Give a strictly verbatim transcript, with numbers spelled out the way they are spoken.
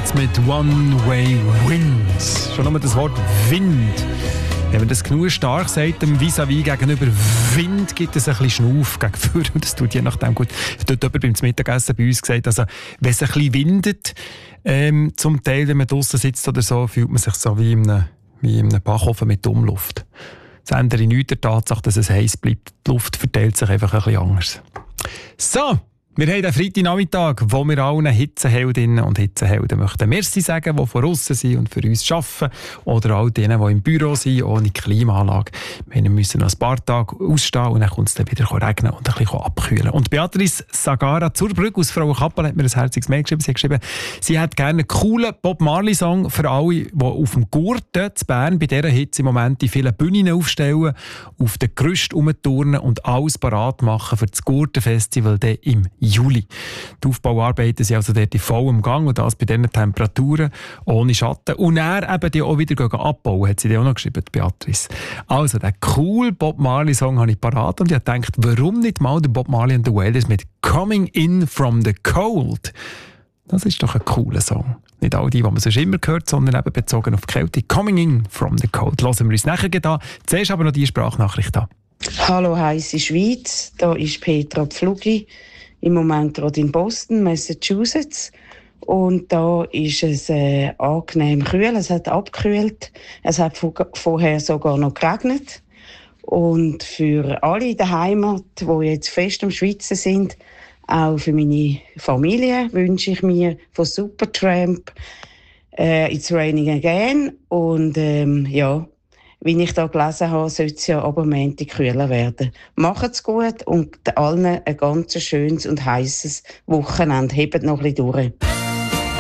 Beatles mit One-Way Winds. Schon nur das Wort Wind. Wenn man das genug stark sagt, dem Vis-à-vis gegenüber Wind, gibt es ein bisschen Schnauf gegenüber. Und das tut je nachdem gut. Dort jemand beim Mittagessen bei uns gesagt, also, wenn es ein bisschen windet, ähm, zum Teil, wenn man draussen sitzt oder so, fühlt man sich so wie in einem, wie in einem Backofen mit Umluft. Das ändert nichts der Tatsache, dass es heiß bleibt. Die Luft verteilt sich einfach ein bisschen anders. So, wir haben den Freitagnachmittag, wo wir allen Hitzeheldinnen und Hitzehelden möchten Merci sagen, die von aussen sind und für uns arbeiten. Oder all denen, die im Büro sind, ohne Klimaanlage. Wir müssen noch ein paar Tage ausstehen und dann kommt es dann wieder regnen und ein bisschen abkühlen. Und Beatrice Sagara Zurbrück aus Frauenkappel hat mir ein herziges Mail geschrieben. Sie hat geschrieben, sie hat gerne einen coolen Bob Marley-Song für alle, die auf dem Gurten zu Bern bei dieser Hitze im Moment die vielen Bühnen aufstellen, auf den Gerüst rumturnen und alles parat machen für das Gurtenfestival im Juli. Die Aufbauarbeiten sind also dort in vollem Gang und das bei diesen Temperaturen, ohne Schatten. Und er eben die auch wieder abbauen, hat sie dir auch noch geschrieben, Beatrice. Also, den cool Bob Marley-Song habe ich parat und ich habe gedacht, warum nicht mal der Bob Marley and the Wailers mit «Coming in from the Cold». Das ist doch ein cooler Song. Nicht all die, die man sonst immer hört, sondern eben bezogen auf die Kälte. «Coming in from the Cold». Hören wir uns nachher an. Zuerst aber noch die Sprachnachricht an. Hallo, heisse Schweiz. Da ist Petra Pflugi. Im Moment gerade in Boston, Massachusetts. Und da ist es äh, angenehm kühl. Es hat abgekühlt. Es hat vorher sogar noch geregnet. Und für alle in der Heimat, die jetzt fest am Schwitzen sind, auch für meine Familie, wünsche ich mir von Supertramp äh, «It's Raining Again». Und ähm, ja, wie ich da gelesen habe, soll es ja aber Montag kühler werden. Macht's gut und allen ein ganz schönes und heisses Wochenende. Hebt noch ein bisschen durch.